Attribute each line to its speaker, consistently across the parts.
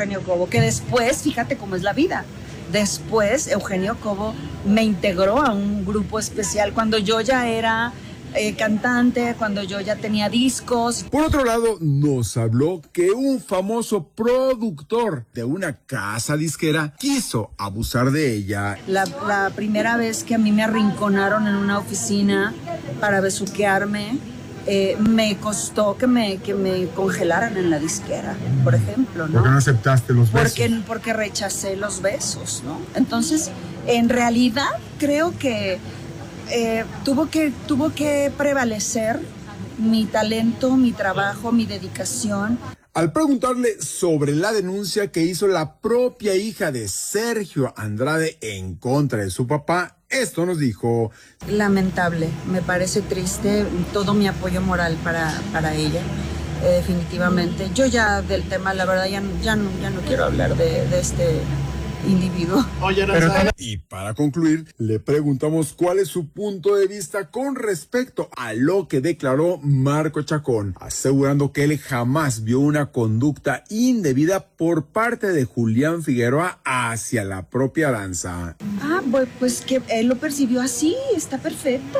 Speaker 1: Eugenio Cobo, que después, fíjate cómo es la vida, después Eugenio Cobo me integró a un grupo especial cuando yo ya era cantante, cuando yo ya tenía discos.
Speaker 2: Por otro lado, nos habló que un famoso productor de una casa disquera quiso abusar de ella.
Speaker 1: La primera vez que a mí me arrinconaron en una oficina para besuquearme, me costó que me congelaran en la disquera, por ejemplo, ¿no?
Speaker 2: ¿Por qué no aceptaste los besos?
Speaker 1: Porque rechacé los besos, ¿no? Entonces, en realidad, creo que tuvo que prevalecer mi talento, mi trabajo, mi dedicación.
Speaker 2: Al preguntarle sobre la denuncia que hizo la propia hija de Sergio Andrade en contra de su papá, esto nos dijo:
Speaker 1: lamentable, me parece triste, todo mi apoyo moral para ella, definitivamente. Yo ya del tema, la verdad, ya no quiero hablar de este individuo.
Speaker 2: Y para concluir, le preguntamos cuál es su punto de vista con respecto a lo que declaró Marco Chacón, asegurando que él jamás vio una conducta indebida por parte de Julián Figueroa hacia la propia danza.
Speaker 1: Pues que él lo percibió así, está perfecto,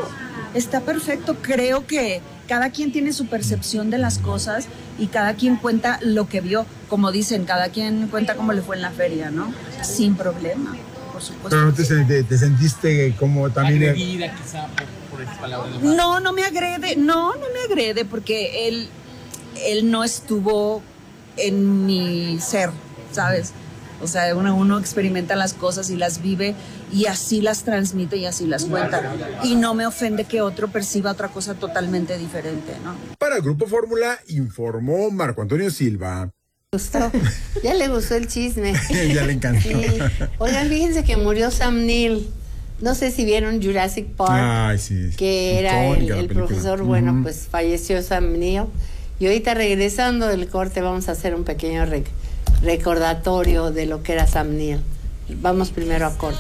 Speaker 1: creo que cada quien tiene su percepción de las cosas y cada quien cuenta lo que vio, como dicen, cada quien cuenta cómo le fue en la feria, ¿no? Sin problema, por supuesto.
Speaker 2: Pero no te sentiste como también
Speaker 3: agredida quizá por esas palabras.
Speaker 1: No me agrede porque él no estuvo en mi ser, ¿sabes? O sea, uno experimenta las cosas y las vive y así las transmite y así las cuenta. Y no me ofende que otro perciba otra cosa totalmente diferente, ¿no?
Speaker 2: Para el Grupo Fórmula, informó Marco Antonio Silva.
Speaker 4: Gustó. Ya le gustó el chisme.
Speaker 2: Ya le encantó.
Speaker 4: Sí. Oigan, fíjense que murió Sam Neill. No sé si vieron Jurassic Park,
Speaker 2: sí.
Speaker 4: que era el profesor. Bueno, pues falleció Sam Neill. Y ahorita regresando del corte vamos a hacer un pequeño recordatorio de lo que era Sam Neill. Vamos primero a corte.